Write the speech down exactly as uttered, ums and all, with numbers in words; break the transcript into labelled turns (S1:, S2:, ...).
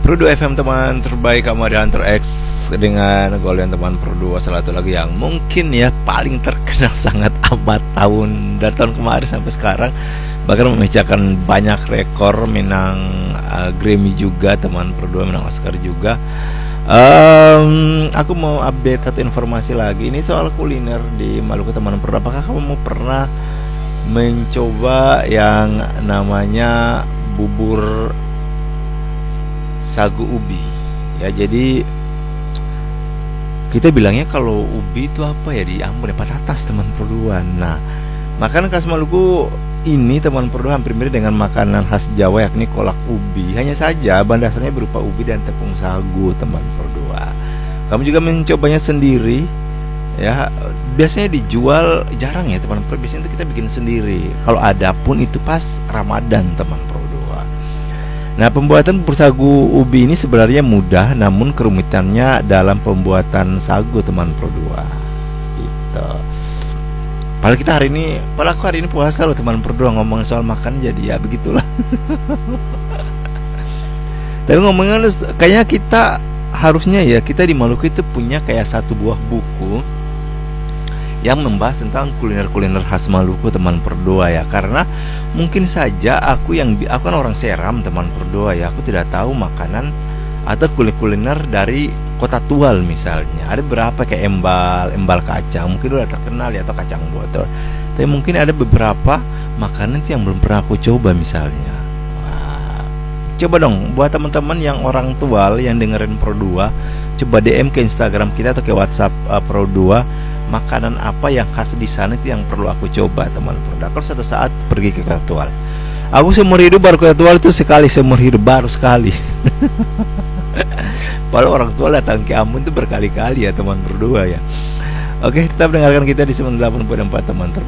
S1: Produk F M teman terbaik kamu ada Hunter X dengan golongan teman Produk salah satu lagi yang mungkin ya paling terkenal sangat abad tahun dari tahun kemarin sampai sekarang, bahkan memecahkan banyak rekor, menang uh, Grammy juga teman Produk, menang Oscar juga. Um, aku mau update satu informasi lagi, ini soal kuliner di Maluku teman Produk. Apakah kamu pernah mencoba yang namanya bubur sagu ubi? Ya, jadi kita bilangnya kalau ubi itu apa ya, di Ambon ya, patatas teman Produan. Nah, makanan khas Maluku ini teman Produan hampir mirip dengan makanan khas Jawa, yakni kolak ubi. Hanya saja bahan dasarnya berupa ubi dan tepung sagu teman Produan. Kamu juga mencobanya sendiri ya. Biasanya dijual, jarang ya teman Produan. Biasanya itu kita bikin sendiri. Kalau ada pun itu pas Ramadan teman Produan. Nah, pembuatan bubur sagu ubi ini sebenarnya mudah, namun kerumitannya dalam pembuatan sagu teman Produa. Gitu. Padahal kita hari ini, padahal aku hari ini puasa loh teman Produa, ngomong soal makan jadi ya begitulah. Tapi ngomongnya kayaknya kita harusnya ya, kita di Maluku itu punya kayak satu buah buku yang membahas tentang kuliner-kuliner khas Maluku teman Produa ya. Karena mungkin saja aku yang aku kan orang Seram teman Produa ya, aku tidak tahu makanan atau kuliner dari Kota Tual misalnya. Ada berapa kayak embal, embal kacang, mungkin udah terkenal ya, atau kacang botol. Tapi mungkin ada beberapa makanan yang belum pernah aku coba misalnya. Wah, coba dong buat teman-teman yang orang Tual yang dengerin Produa, coba D M ke Instagram kita atau ke WhatsApp uh, Produa, makanan apa yang khas di sana itu yang perlu aku coba teman Produk. Kalau suatu saat pergi ke Kota Tual, aku seumur hidup baru ke Kota Tual itu sekali, seumur hidup baru sekali. Padahal orang tua datang ke Ambon itu berkali-kali ya teman Produk ya. Oke, tetap dengarkan kita di sembilan puluh delapan koma empat teman.